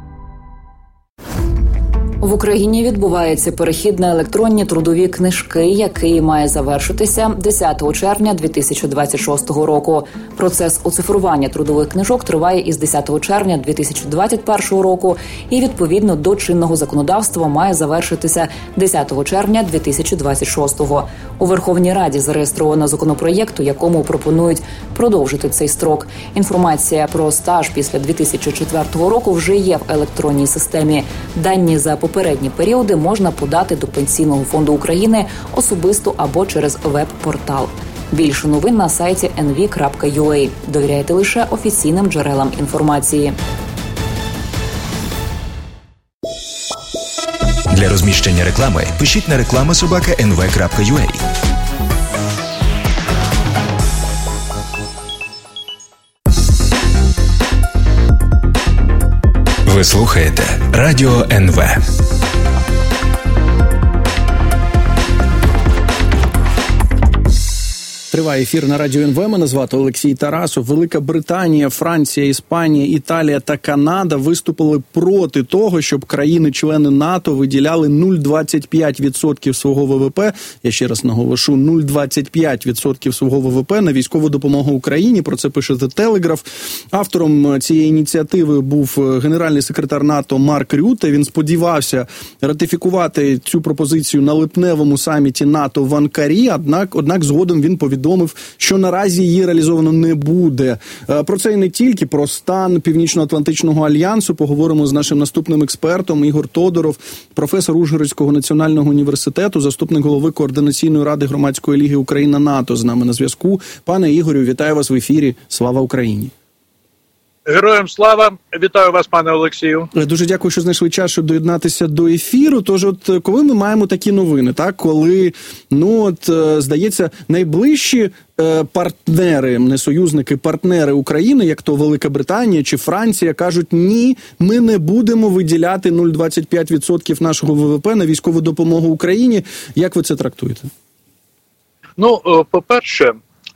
В Україні відбувається перехід на електронні трудові книжки, який має завершитися 10 червня 2026 року. Процес оцифрування трудових книжок триває із 10 червня 2021 року і, відповідно до чинного законодавства, має завершитися 10 червня 2026. У Верховній Раді зареєстровано законопроєкт, у якому пропонують продовжити цей строк. Інформація про стаж після 2004 року вже є в електронній системі. Дані за попередні періоди можна подати до Пенсійного фонду України особисто або через веб-портал. Більше новин на сайті nv.ua. Довіряйте лише офіційним джерелам інформації. Для розміщення реклами пишіть на reklama@nv.ua. Ви слухаєте Радіо НВ. Триває ефір на Радіо НВ. Мене звати Олексій Тарасов. Велика Британія, Франція, Іспанія, Італія та Канада виступили проти того, щоб країни-члени НАТО виділяли 0,25% свого ВВП, я ще раз наголошу, 0,25% свого ВВП на військову допомогу Україні. Про це пише The Telegraph. Автором цієї ініціативи був генеральний секретар НАТО Марк Рюте. Він сподівався ратифікувати цю пропозицію на липневому саміті НАТО в Анкарі, однак згодом він повідомив, що наразі її реалізовано не буде. Про це і не тільки, про стан Північно-Атлантичного альянсу поговоримо з нашим наступним експертом Ігор Тодоров, професор Ужгородського національного університету, заступник голови Координаційної ради Громадської ліги Україна-НАТО з нами на зв'язку. Пане Ігорю, вітаю вас в ефірі. Слава Україні! Героям слава! Вітаю вас, пане Олексію. Дуже дякую, що знайшли час, щоб доєднатися до ефіру. Тож, коли ми маємо такі новини, так, коли, здається, найближчі партнери, не союзники, партнери України, як то Велика Британія чи Франція, кажуть, ні, ми не будемо виділяти 0,25% нашого ВВП на військову допомогу Україні. Як ви це трактуєте? По-перше,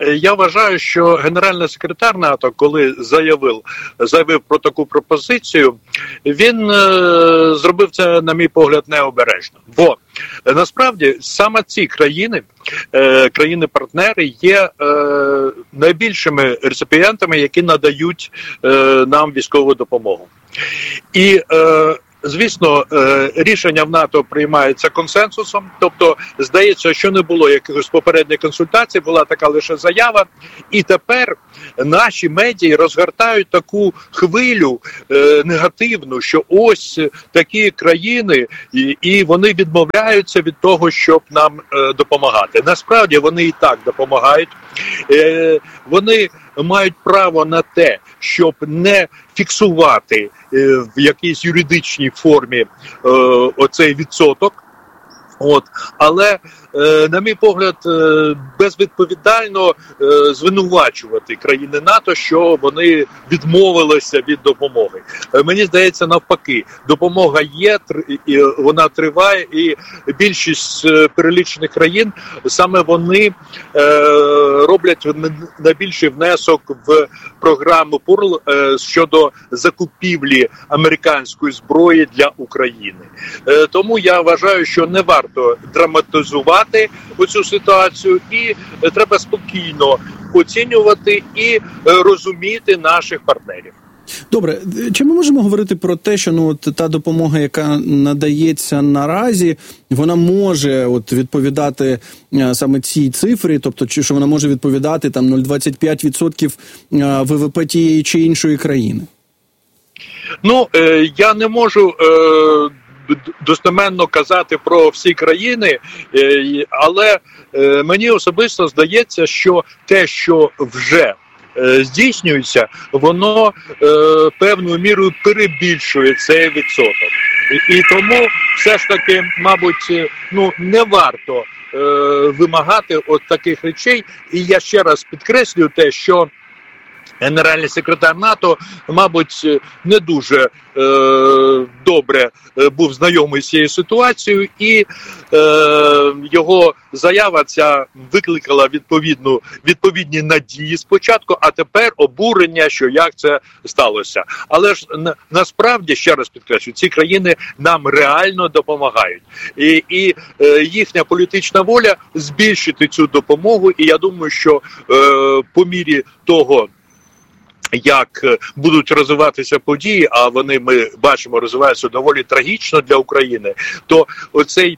Я вважаю, що генеральний секретар НАТО, коли заявив про таку пропозицію, він зробив це, на мій погляд, необережно. Бо насправді саме ці країни-партнери є найбільшими реципієнтами, які надають нам військову допомогу. І звісно, рішення в НАТО приймається консенсусом, тобто здається, що не було якихось попередніх консультацій, була така лише заява, і тепер наші медіа розгортають таку хвилю негативну, що ось такі країни, і вони відмовляються від того, щоб нам допомагати. Насправді вони і так допомагають, вони мають право на те, щоб не фіксувати в якійсь юридичній формі оцей відсоток. Але, на мій погляд, безвідповідально звинувачувати країни НАТО, що вони відмовилися від допомоги. Мені здається, навпаки, допомога є, вона триває, і більшість перелічених країн, саме вони роблять найбільший внесок в програму ПУРЛ щодо закупівлі американської зброї для України. Тому я вважаю, що не варто драматизувати оцю ситуацію, і треба спокійно оцінювати і розуміти наших партнерів. Добре, чи ми можемо говорити про те, що та допомога, яка надається наразі, вона може відповідати саме цій цифрі, тобто що вона може відповідати 0,25% ВВП тієї чи іншої країни? Я не можу достеменно казати про всі країни, але мені особисто здається, що те, що вже здійснюється, воно певною мірою перебільшує цей відсоток. І тому все ж таки, мабуть, не варто вимагати от таких речей. І я ще раз підкреслюю те, що генеральний секретар НАТО, мабуть, не дуже добре був знайомий з цією ситуацією, і його заява ця викликала відповідні надії спочатку, а тепер обурення, що як це сталося. Але ж насправді, ще раз підкреслюю, ці країни нам реально допомагають. І їхня політична воля збільшити цю допомогу, і я думаю, що по мірі того, як будуть розвиватися події, а вони, ми бачимо, розвиваються доволі трагічно для України, то оцей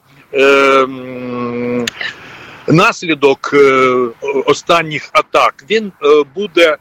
наслідок останніх атак, він буде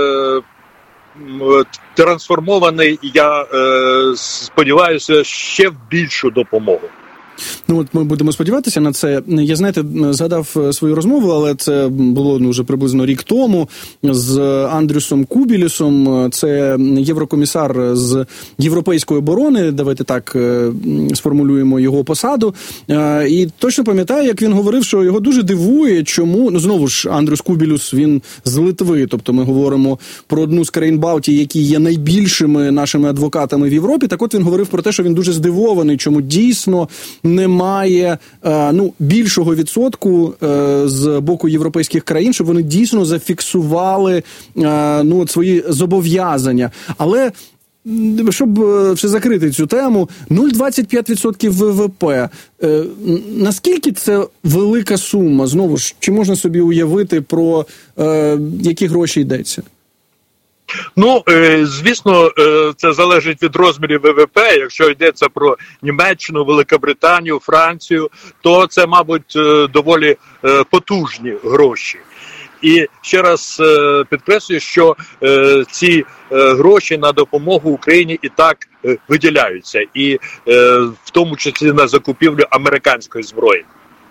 трансформований, я сподіваюся, ще в більшу допомогу. Ми будемо сподіватися на це. Я, згадав свою розмову, але це було вже приблизно рік тому, з Андрюсом Кубілюсом. Це єврокомісар з європейської оборони, давайте так сформулюємо його посаду. І точно пам'ятаю, як він говорив, що його дуже дивує, чому, знову ж, Андрюс Кубілюс, він з Литви, тобто ми говоримо про одну з країн Балтії, які є найбільшими нашими адвокатами в Європі. Так от він говорив про те, що він дуже здивований, чому дійсно немає більшого відсотку з боку європейських країн, щоб вони дійсно зафіксували свої зобов'язання. Але щоб вже закрити цю тему, 0,25% ВВП. Наскільки це велика сума? Знову ж, чи можна собі уявити, про які гроші йдеться? Звісно, це залежить від розмірів ВВП. Якщо йдеться про Німеччину, Великобританію, Францію, то це, мабуть, доволі потужні гроші. І ще раз підкреслюю, що ці гроші на допомогу Україні і так виділяються, і в тому числі на закупівлю американської зброї.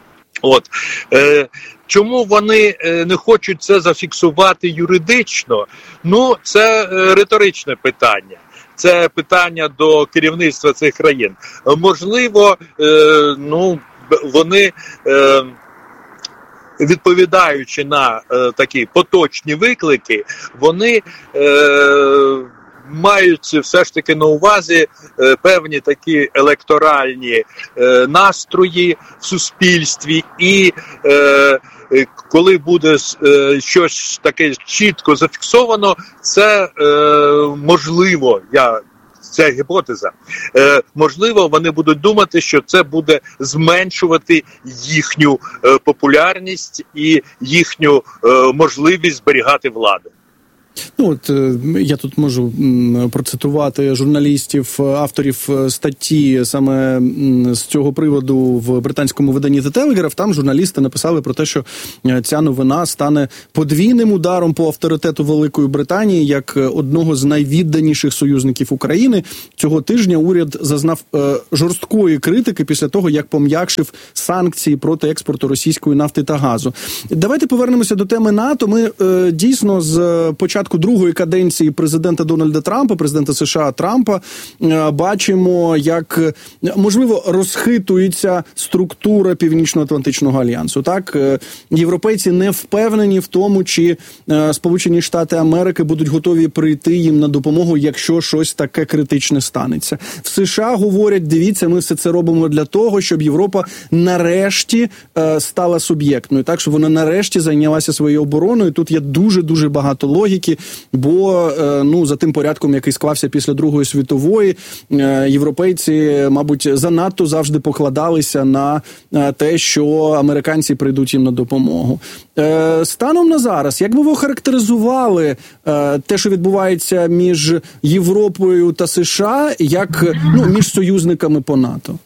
Чому вони не хочуть це зафіксувати юридично? Це риторичне питання. Це питання до керівництва цих країн. Можливо, вони, відповідаючи на такі поточні виклики, вони мають все ж таки на увазі певні такі електоральні настрої в суспільстві і коли буде щось таке чітко зафіксовано, це можливо, це гіпотеза. Можливо, вони будуть думати, що це буде зменшувати їхню популярність і їхню можливість зберігати владу. Ну, от я тут можу процитувати журналістів, авторів статті саме з цього приводу в британському виданні The Telegraph. Там журналісти написали про те, що ця новина стане подвійним ударом по авторитету Великої Британії як одного з найвідданіших союзників України. Цього тижня уряд зазнав жорсткої критики після того, як пом'якшив санкції проти експорту російської нафти та газу. Давайте повернемося до теми НАТО. Ми дійсно з початку другої каденції президента Дональда Трампа, президента США Трампа, бачимо, як, можливо, розхитується структура Північно-Атлантичного альянсу. Так, європейці не впевнені в тому, чи Сполучені Штати Америки будуть готові прийти їм на допомогу, якщо щось таке критичне станеться. В США говорять, дивіться, ми все це робимо для того, щоб Європа нарешті стала суб'єктною, так, щоб вона нарешті зайнялася своєю обороною. Тут є дуже-дуже багато логіки, бо за тим порядком, який склався після Другої світової, європейці, мабуть, занадто завжди покладалися на те, що американці прийдуть їм на допомогу. Станом на зараз, як би ви охарактеризували те, що відбувається між Європою та США, як між союзниками по НАТО?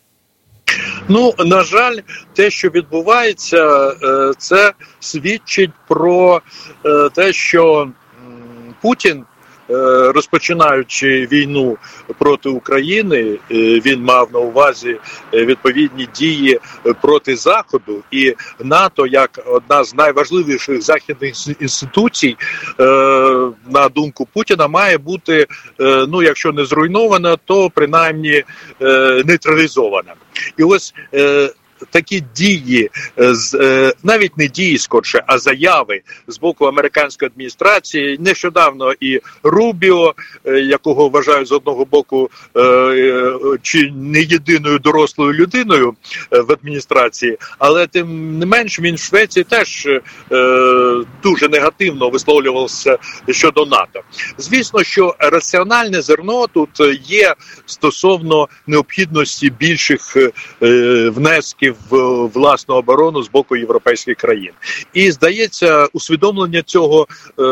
На жаль, те, що відбувається, це свідчить про те, що Путін, розпочинаючи війну проти України, він мав на увазі відповідні дії проти Заходу, і НАТО, як одна з найважливіших західних інституцій, на думку Путіна, має бути, якщо не зруйнована, то принаймні нейтралізована. І ось такі дії, навіть не дії скорше, а заяви з боку американської адміністрації, нещодавно і Рубіо, якого вважаю з одного боку чи не єдиною дорослою людиною в адміністрації, але тим не менш він в Швеції теж дуже негативно висловлювався щодо НАТО. Звісно, що раціональне зерно тут є стосовно необхідності більших внесків в власну оборону з боку європейських країн. І, здається, усвідомлення цього,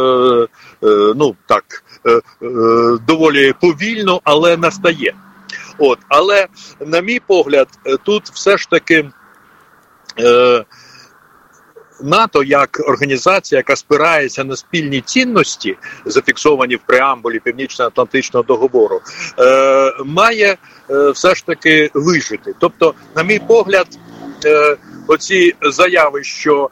доволі повільно, але настає. Але, на мій погляд, тут все ж таки НАТО як організація, яка спирається на спільні цінності, зафіксовані в преамбулі Північно-Атлантичного договору, має все ж таки вижити. Тобто, на мій погляд, оці заяви, що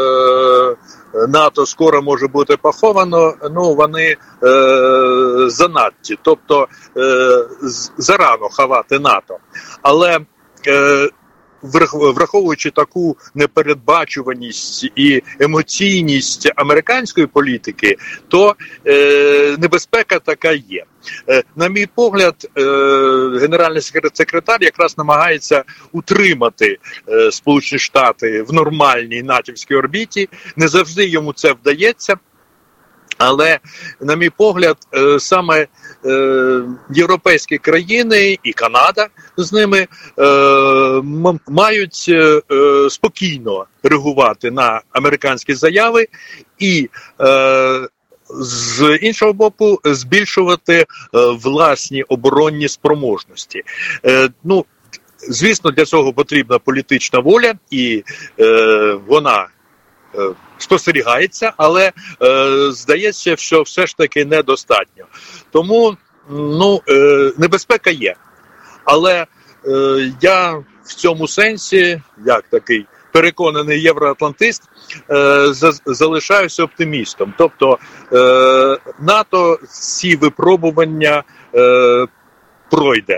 НАТО скоро може бути поховано, вони занадті. Тобто, зарано ховати НАТО. Але враховуючи таку непередбачуваність і емоційність американської політики, то небезпека така є. На мій погляд, генеральний секретар якраз намагається утримати Сполучені Штати в нормальній натівській орбіті. Не завжди йому це вдається. Але, на мій погляд, саме європейські країни і Канада з ними мають спокійно реагувати на американські заяви і, з іншого боку, збільшувати власні оборонні спроможності. Звісно, для цього потрібна політична воля, і вона спостерігається, але здається, що все ж таки недостатньо. Тому небезпека є. Але я в цьому сенсі, як такий переконаний євроатлантист, залишаюся оптимістом. Тобто НАТО ці випробування пройде.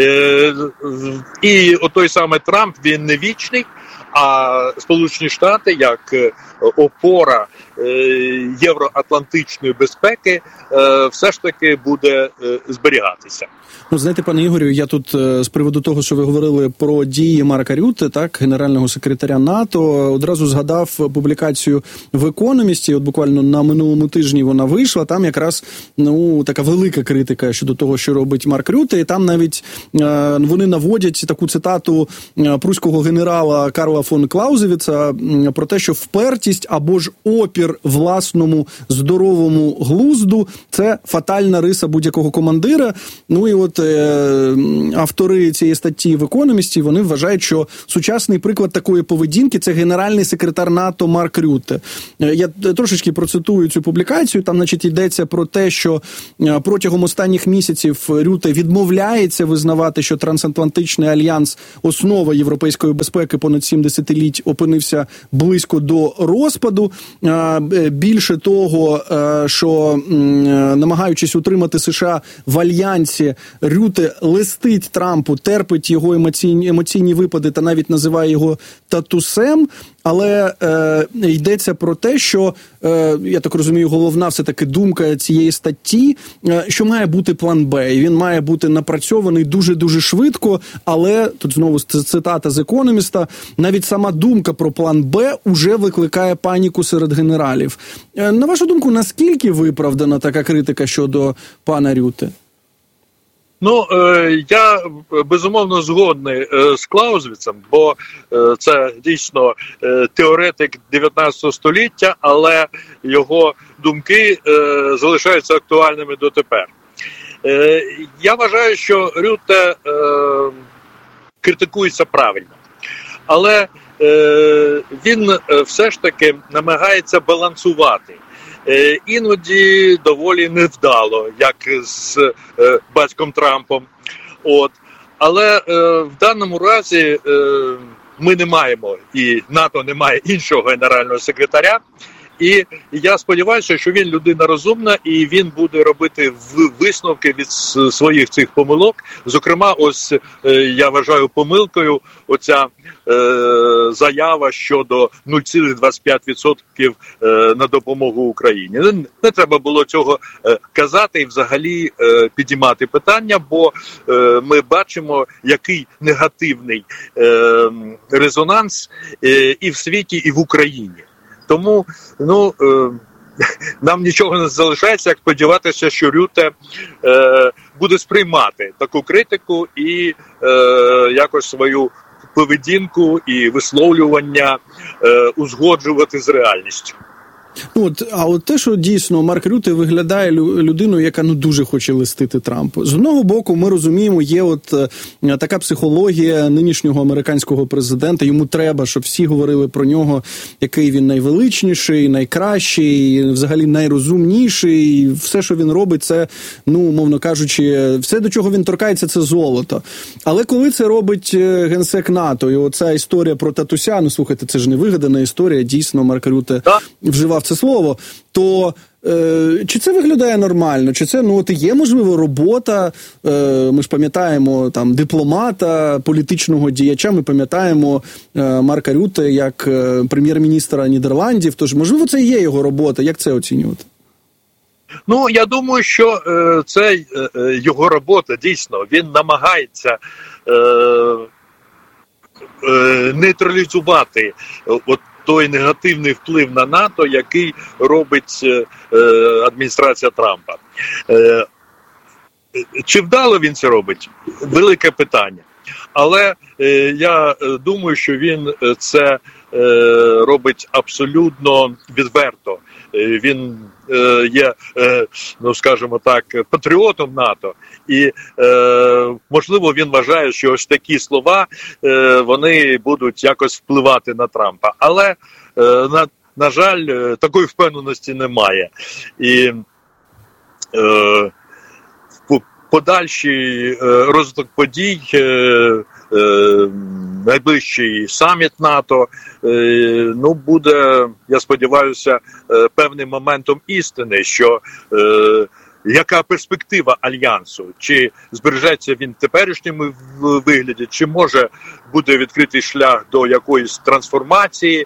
І отой саме Трамп, він не вічний, а Сполучені Штати, як опора євроатлантичної безпеки, все ж таки буде зберігатися. Ну, знаєте, пане Ігорю, я тут з приводу того, що ви говорили про дії Марка Рютте, так, генерального секретаря НАТО, одразу згадав публікацію в «Економісті», от буквально на минулому тижні вона вийшла, там якраз, така велика критика щодо того, що робить Марк Рютте, і там навіть вони наводять таку цитату пруського генерала Карла фон Клаузевіца про те, що впертість або ж опір власному здоровому глузду – це фатальна риса будь-якого командира. Ну і от автори цієї статті в «Економісті», вони вважають, що сучасний приклад такої поведінки – це генеральний секретар НАТО Марк Рютте. Я трошечки процитую цю публікацію, там, значить, йдеться про те, що протягом останніх місяців Рютте відмовляється визнавати, що трансатлантичний альянс – основа європейської безпеки понад 7 десятиліть опинився близько до розпаду. Більше того, що намагаючись утримати США в альянсі, Рютте листить Трампу, терпить його емоційні випади та навіть називає його татусем. Але йдеться про те, що, я так розумію, головна все-таки думка цієї статті, що має бути план Б, і він має бути напрацьований дуже-дуже швидко, але, тут знову цитата з «Економіста», навіть сама думка про план Б уже викликає паніку серед генералів. На вашу думку, наскільки виправдана така критика щодо пана Рютте? Ну, я безумовно згодний з Клаузевіцем, бо це дійсно теоретик 19 століття, але його думки залишаються актуальними дотепер. Я вважаю, що Рютте критикується правильно, але він все ж таки намагається балансувати. Іноді доволі невдало, як з батьком Трампом. Але в даному разі ми не маємо, і НАТО не має іншого генерального секретаря. І я сподіваюся, що він людина розумна, і він буде робити висновки від своїх цих помилок. Зокрема, ось я вважаю помилкою оця заява щодо 0,25% на допомогу Україні. Не треба було цього казати і взагалі підіймати питання, бо ми бачимо, який негативний резонанс і в світі, і в Україні. Тому, нам нічого не залишається, як сподіватися, що Рютте буде сприймати таку критику і якось свою поведінку і висловлювання узгоджувати з реальністю. А от те, що дійсно Марк Рютте виглядає людиною, яка дуже хоче листити Трампу. З одного боку, ми розуміємо, є от така психологія нинішнього американського президента. Йому треба, щоб всі говорили про нього, який він найвеличніший, найкращий, взагалі найрозумніший. І все, що він робить, це, мовно кажучи, все, до чого він торкається, це золото. Але коли це робить генсек НАТО, і оця історія про татуся, слухайте, це ж не вигадана історія, дійсно, Марк Рютте вживав це слово, то чи це виглядає нормально? Чи це, є, можливо, робота, ми ж пам'ятаємо, дипломата, політичного діяча, ми пам'ятаємо Марка Рютте як прем'єр-міністра Нідерландів, тож, можливо, це і є його робота. Як це оцінювати? Я думаю, що це його робота, дійсно. Він намагається нейтралізувати той негативний вплив на НАТО, який робить адміністрація Трампа. Чи вдало він це робить? Велике питання. Але я думаю, що він це робить абсолютно відверто. Він є, скажімо так, патріотом НАТО. І, можливо, він вважає, що ось такі слова, вони будуть якось впливати на Трампа. Але, на жаль, такої впевненості немає. І подальший розвиток подій, найближчий саміт НАТО, буде, я сподіваюся, певним моментом істини, що яка перспектива альянсу? Чи збережеться він в теперішньому вигляді, чи може буде відкритий шлях до якоїсь трансформації?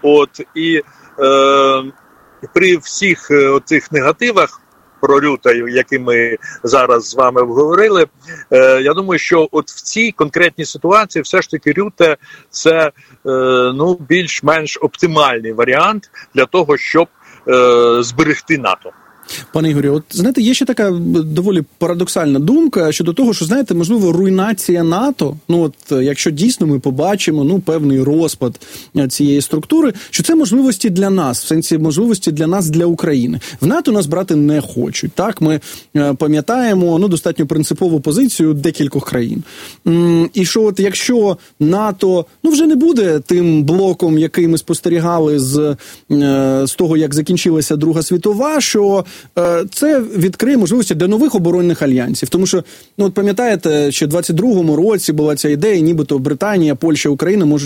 При всіх цих негативах про Рюте, які ми зараз з вами обговорили, я думаю, що от в цій конкретній ситуації все ж таки Рюте – це більш-менш оптимальний варіант для того, щоб зберегти НАТО. Пане Ігорі, от знаєте, є ще така доволі парадоксальна думка щодо того, що, знаєте, можливо, руйнація НАТО, якщо дійсно ми побачимо, певний розпад цієї структури, що це можливості для нас, в сенсі можливості для нас, для України. В НАТО нас брати не хочуть, так? Ми пам'ятаємо, достатньо принципову позицію декількох країн. І що от якщо НАТО, вже не буде тим блоком, який ми спостерігали з того, як закінчилася Друга світова, що це відкриє можливості для нових оборонних альянсів. Тому що, пам'ятаєте, що в 22-му році була ця ідея, нібито Британія, Польща, Україна можуть